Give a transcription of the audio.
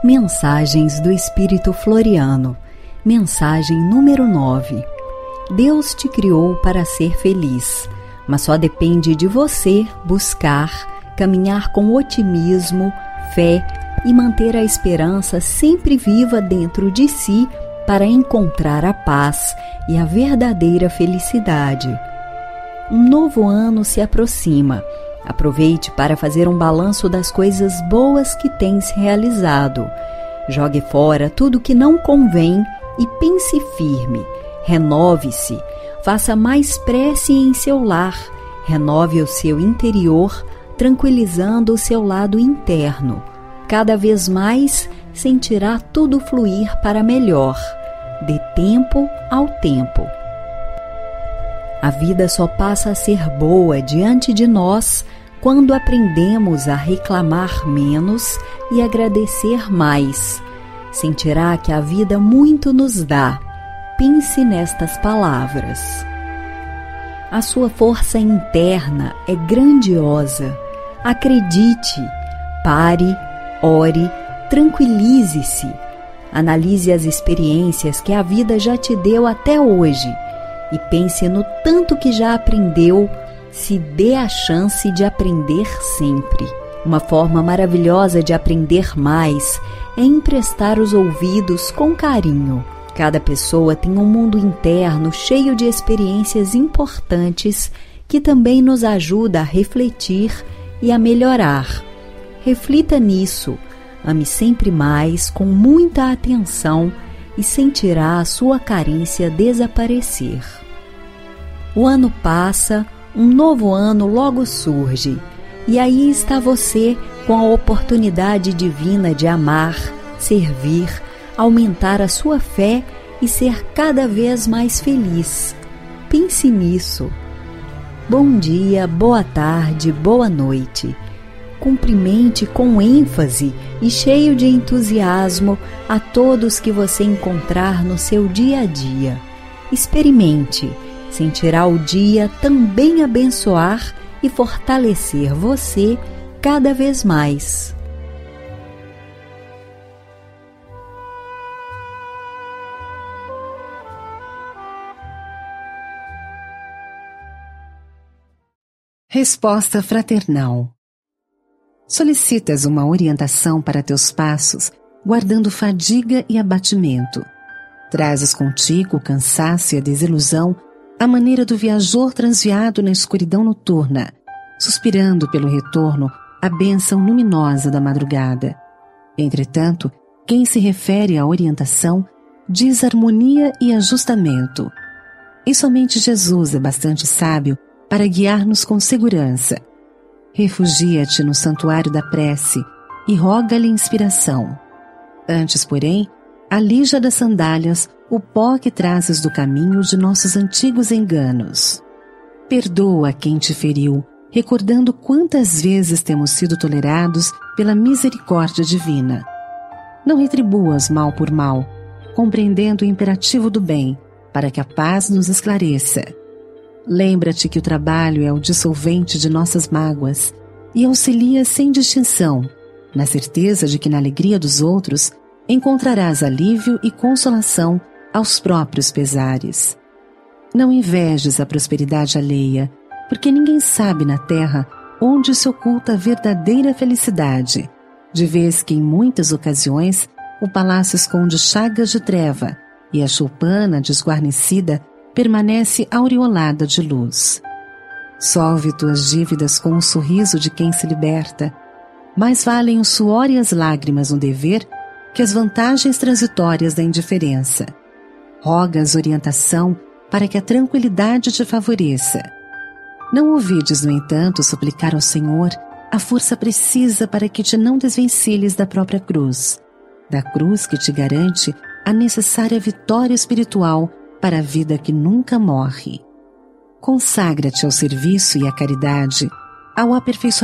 Mensagens do Espírito Floriano. Mensagem número 9. Deus te criou para ser feliz, mas só depende de você buscar, caminhar com otimismo, fé e manter a esperança sempre viva dentro de si para encontrar a paz e a verdadeira felicidade. Um novo ano se aproxima. Aproveite para fazer um balanço das coisas boas que tens realizado. Jogue fora tudo que não convém e pense firme. Renove-se. Faça mais prece em seu lar. Renove o seu interior, tranquilizando o seu lado interno. Cada vez mais sentirá tudo fluir para melhor. Dê tempo ao tempo. A vida só passa a ser boa diante de nós quando aprendemos a reclamar menos e agradecer mais. Sentirá que a vida muito nos dá. Pense nestas palavras. A sua força interna é grandiosa. Acredite, pare, ore, tranquilize-se. Analise as experiências que a vida já te deu até hoje e pense no tanto que já aprendeu. Se dê a chance de aprender sempre. Uma forma maravilhosa de aprender mais é emprestar os ouvidos com carinho. Cada pessoa tem um mundo interno cheio de experiências importantes que também nos ajuda a refletir e a melhorar. Reflita nisso, ame sempre mais, com muita atenção, e sentirá a sua carência desaparecer. O ano passa, um novo ano logo surge, e aí está você com a oportunidade divina de amar, servir, aumentar a sua fé e ser cada vez mais feliz. Pense nisso. Bom dia, boa tarde, boa noite. Cumprimente com ênfase e cheio de entusiasmo a todos que você encontrar no seu dia a dia. Experimente. Sentirá o dia também abençoar e fortalecer você cada vez mais. Resposta fraternal. Solicitas uma orientação para teus passos, guardando fadiga e abatimento. Trazes contigo o cansaço e a desilusão, à maneira do viajor transviado na escuridão noturna, suspirando pelo retorno a bênção luminosa da madrugada. Entretanto, quem se refere à orientação diz harmonia e ajustamento. E somente Jesus é bastante sábio para guiar-nos com segurança. Refugia-te no santuário da prece e roga-lhe inspiração. Antes, porém, alija das sandálias o pó que trazes do caminho de nossos antigos enganos. Perdoa quem te feriu, recordando quantas vezes temos sido tolerados pela misericórdia divina. Não retribuas mal por mal, compreendendo o imperativo do bem, para que a paz nos esclareça. Lembra-te que o trabalho é o dissolvente de nossas mágoas e auxilia sem distinção, na certeza de que na alegria dos outros encontrarás alívio e consolação aos próprios pesares. Não invejes a prosperidade alheia, porque ninguém sabe na terra onde se oculta a verdadeira felicidade, de vez que em muitas ocasiões o palácio esconde chagas de treva e a choupana desguarnecida permanece aureolada de luz. Solve tuas dívidas com o sorriso de quem se liberta. Mais valem o suor e as lágrimas no dever que as vantagens transitórias da indiferença. Rogas orientação para que a tranquilidade te favoreça. Não ouvides, no entanto, suplicar ao Senhor a força precisa para que te não desvencilhes da própria cruz, da cruz que te garante a necessária vitória espiritual para a vida que nunca morre. Consagra-te ao serviço e à caridade, ao aperfeiçoamento